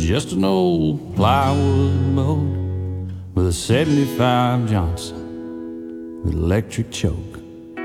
just an old plywood mold with a 75 Johnson with electric choke.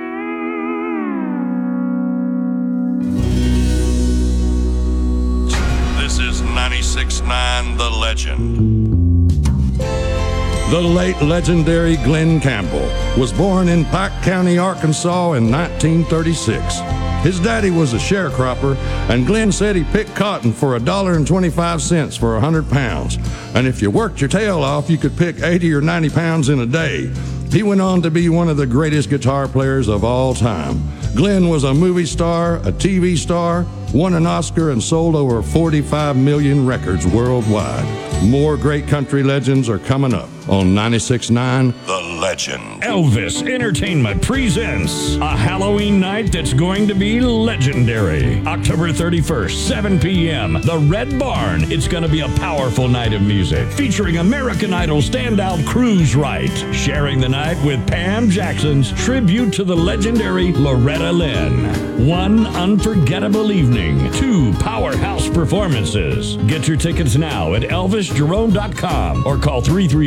This is 96.9 The Legend. The late legendary Glen Campbell was born in Pike County, Arkansas in 1936. His daddy was a sharecropper, and Glen said he picked cotton for $1.25 for 100 pounds. And if you worked your tail off, you could pick 80 or 90 pounds in a day. He went on to be one of the greatest guitar players of all time. Glen was a movie star, a TV star, won an Oscar, and sold over 45 million records worldwide. More great country legends are coming up on 96.9 The Legend. Elvis Entertainment presents a Halloween night that's going to be legendary. October 31st, 7 p.m., the Red Barn. It's going to be a powerful night of music featuring American Idol standout Cruise Wright, sharing the night with Pam Jackson's tribute to the legendary Loretta Lynn. One unforgettable evening, 2 powerhouse performances. Get your tickets now at ElvisJerome.com or call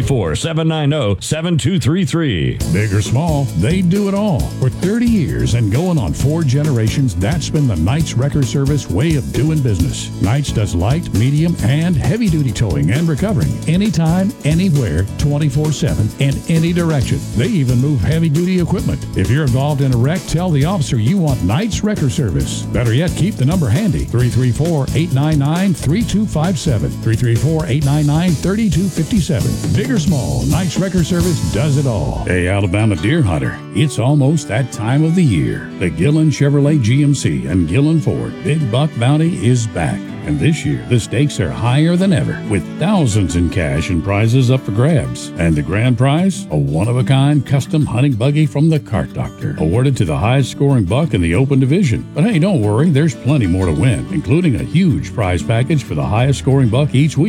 334-790-7233. Big or small, they do it all. For 30 years and going on 4 generations, that's been the Knights Wrecker Service way of doing business. Knights does light, medium, and heavy-duty towing and recovering anytime, anywhere, 24/7, in any direction. They even move heavy-duty equipment. If you're involved in a wreck, tell the officer you want Knights Wrecker Service. Better yet, keep the number handy. 334-899-3257. 334-899-3257. Big or small, Knights Wrecker Service does it all. Hey, Alabama deer hunter, it's almost that time of the year. The Gillen Chevrolet GMC and Gillen Ford Big Buck Bounty is back. And this year, the stakes are higher than ever, with thousands in cash and prizes up for grabs. And the grand prize? A one-of-a-kind custom hunting buggy from the Cart Doctor, awarded to the highest-scoring buck in the open division. But hey, don't worry, there's plenty more to win, including a huge prize package for the highest-scoring buck each week.